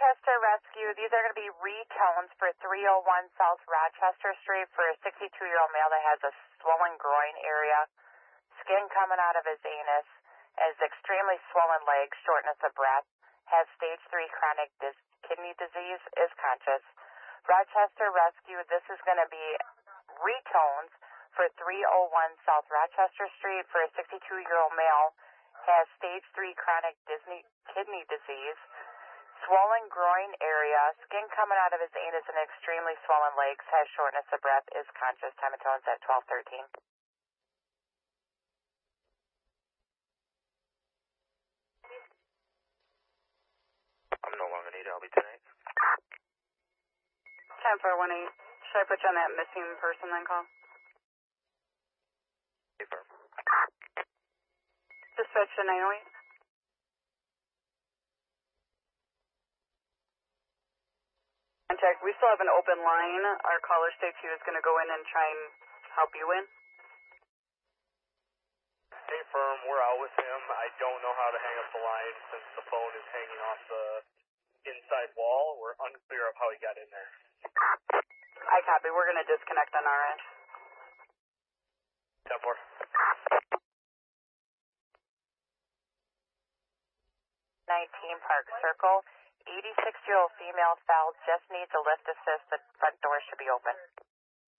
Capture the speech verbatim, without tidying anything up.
Rochester Rescue, these are going to be retones for three oh one South Rochester Street for a sixty-two-year-old male that has a swollen groin area, skin coming out of his anus, has extremely swollen legs, shortness of breath, has stage three chronic dis- kidney disease, is conscious. Rochester Rescue, this is going to be retones for three oh one South Rochester Street for a sixty-two-year-old male, has stage three chronic Disney kidney disease, swollen groin area, skin coming out of his anus and extremely swollen legs, has shortness of breath, is conscious. Time and tones at twelve thirteen. I'm no longer needed. I'll be tonight. ten four one eight. Should I put you on that missing person then call? Confirm. Dispatch to nine oh eight. Contact, we still have an open line. Our caller states he was going to go in and try and help you in. Hey, firm, we're out with him. I don't know how to hang up the line since the phone is hanging off the inside wall. We're unclear of how he got in there. I copy. We're going to disconnect on our end. ten four. nineteen Park Circle. eighty-six-year-old female fell, just needs a lift assist. The front door should be open.